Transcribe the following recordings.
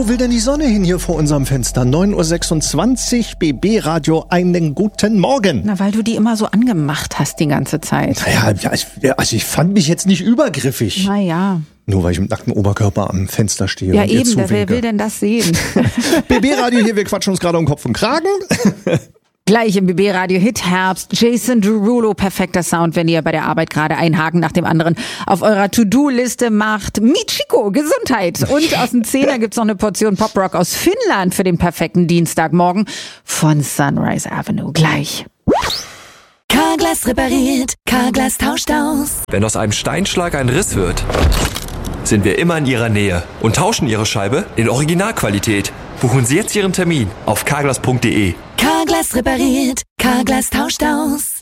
Wo will denn die Sonne hin hier vor unserem Fenster? 9.26 Uhr, BB Radio, einen guten Morgen. Na, weil du die immer so angemacht hast die ganze Zeit. Naja, also ich fand mich jetzt nicht übergriffig. Naja. Nur weil ich mit nacktem Oberkörper am Fenster stehe. Ja und ihr eben, zuwinke. wer will denn das sehen? BB Radio hier, wir quatschen uns gerade um Kopf und Kragen. Gleich im BB-Radio Hit Herbst, Jason Derulo, perfekter Sound, wenn ihr bei der Arbeit gerade einen Haken nach dem anderen auf eurer To-Do-Liste macht. Michiko, Gesundheit. Und aus dem Zehner gibt's noch eine Portion Poprock aus Finnland für den perfekten Dienstagmorgen von Sunrise Avenue. Gleich. Carglass repariert, Carglass tauscht aus. Wenn aus einem Steinschlag ein Riss wird, sind wir immer in Ihrer Nähe und tauschen Ihre Scheibe in Originalqualität. Buchen Sie jetzt Ihren Termin auf carglass.de. Carglass repariert, Carglass tauscht aus.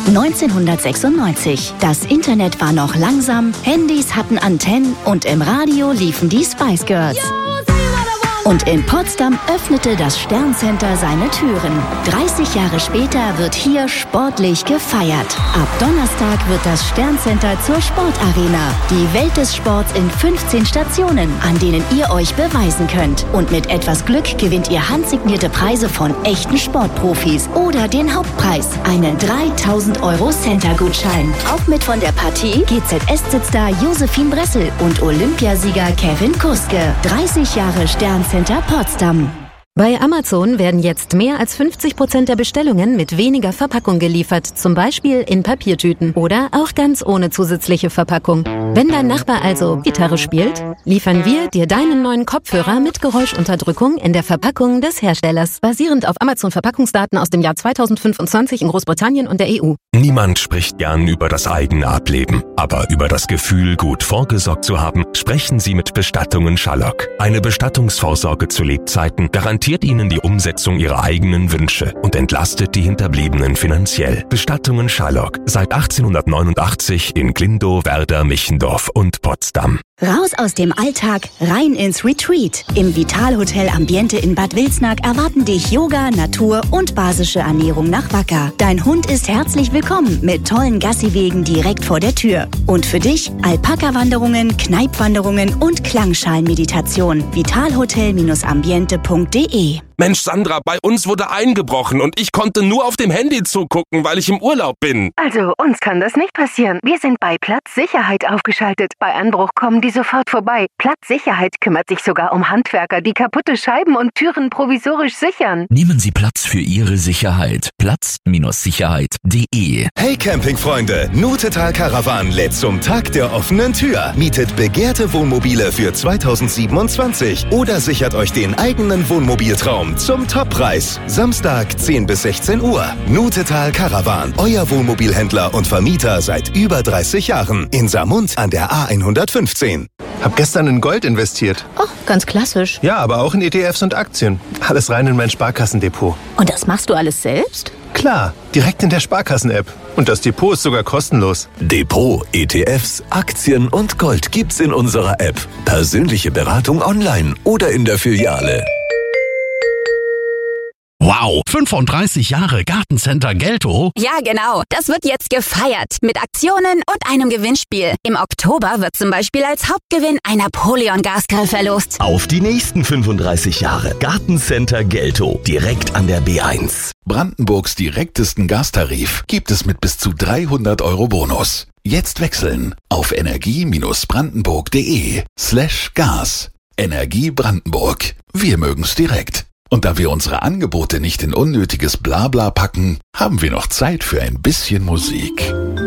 1996. Das Internet war noch langsam, Handys hatten Antennen und im Radio liefen die Spice Girls. Und in Potsdam öffnete das Sterncenter seine Türen. 30 Jahre später wird hier sportlich gefeiert. Ab Donnerstag wird das Sterncenter zur Sportarena. Die Welt des Sports in 15 Stationen, an denen ihr euch beweisen könnt. Und mit etwas Glück gewinnt ihr handsignierte Preise von echten Sportprofis oder den Hauptpreis, einen 3.000 € Center-Gutschein. Auch mit von der Partie GZS-Star Josephine Bressel und Olympiasieger Kevin Kuske. 30 Jahre Sterncenter Potsdam. Bei Amazon werden jetzt mehr als 50% der Bestellungen mit weniger Verpackung geliefert, zum Beispiel in Papiertüten oder auch ganz ohne zusätzliche Verpackung. Wenn dein Nachbar also Gitarre spielt, liefern wir dir deinen neuen Kopfhörer mit Geräuschunterdrückung in der Verpackung des Herstellers, basierend auf Amazon-Verpackungsdaten aus dem Jahr 2025 in Großbritannien und der EU. Niemand spricht gern über das eigene Ableben, aber über das Gefühl, gut vorgesorgt zu haben, sprechen Sie mit Bestattungen Schallock. Eine Bestattungsvorsorge zu Lebzeiten garantiert Ihnen die Umsetzung Ihrer eigenen Wünsche und entlastet die Hinterbliebenen finanziell. Bestattungen Schallock. Seit 1889 in Glindow, Werder, Michendorf und Potsdam. Raus aus dem Alltag, rein ins Retreat. Im Vitalhotel Ambiente in Bad Wilsnack erwarten dich Yoga, Natur und basische Ernährung nach Wacker. Dein Hund ist herzlich willkommen mit tollen Gassiwegen direkt vor der Tür. Und für dich Alpaka-Wanderungen, Kneipwanderungen und Klangschalenmeditation. Vitalhotel-ambiente.de. Mensch, Sandra, bei uns wurde eingebrochen und ich konnte nur auf dem Handy zugucken, weil ich im Urlaub bin. Also, uns kann das nicht passieren. Wir sind bei Platzsicherheit aufgeschaltet. Bei Anbruch kommen die sofort vorbei. Platzsicherheit kümmert sich sogar um Handwerker, die kaputte Scheiben und Türen provisorisch sichern. Nehmen Sie Platz für Ihre Sicherheit. Platz-sicherheit.de. Hey Campingfreunde, Nutetal Caravan lädt zum Tag der offenen Tür. Mietet begehrte Wohnmobile für 2027 oder sichert euch den eigenen Wohnmobiltraum zum Toppreis. Samstag 10 bis 16 Uhr. Nutetal Caravan, euer Wohnmobilhändler und Vermieter seit über 30 Jahren. In Saarmund an der A115. Hab gestern in Gold investiert. Oh, ganz klassisch. Ja, aber auch in ETFs und Aktien. Alles rein in mein Sparkassendepot. Und das machst du alles selbst? Klar, direkt in der Sparkassen-App. Und das Depot ist sogar kostenlos. Depot, ETFs, Aktien und Gold gibt's in unserer App. Persönliche Beratung online oder in der Filiale. Wow, 35 Jahre Gartencenter Geltow? Ja, genau. Das wird jetzt gefeiert. Mit Aktionen und einem Gewinnspiel. Im Oktober wird zum Beispiel als Hauptgewinn ein Napoleon-Gasgrill verlost. Auf die nächsten 35 Jahre. Gartencenter Geltow. Direkt an der B1. Brandenburgs direktesten Gastarif gibt es mit bis zu 300 € Bonus. Jetzt wechseln auf energie-brandenburg.de/gas. Energie Brandenburg. Wir mögen's direkt. Und da wir unsere Angebote nicht in unnötiges Blabla packen, haben wir noch Zeit für ein bisschen Musik.